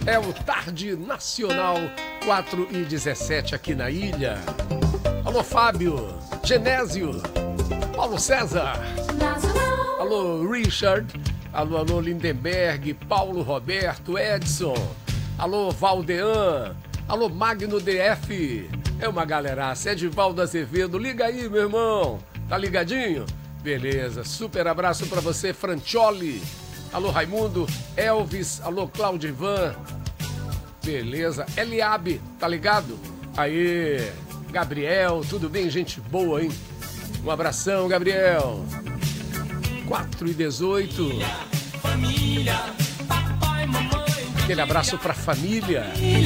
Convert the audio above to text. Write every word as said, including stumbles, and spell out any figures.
É o Tarde Nacional quatro e dezessete aqui na ilha. Alô, Fábio, Genésio, Paulo César. Alô, Richard. Alô, alô, Lindenberg, Paulo Roberto, Edson. Alô, Valdean. Alô, Magno D F. É uma galeraça. Edivaldo Azevedo. Liga aí, meu irmão. Tá ligadinho? Beleza. Super abraço pra você, Francioli. Alô, Raimundo. Elvis. Alô, Claudivan. Beleza. Eliabe, tá ligado? Aí, Gabriel. Tudo bem? Gente boa, hein? Um abração, Gabriel. quatro e dezoito. Família, papai, mamãe. Aquele abraço pra família. Família.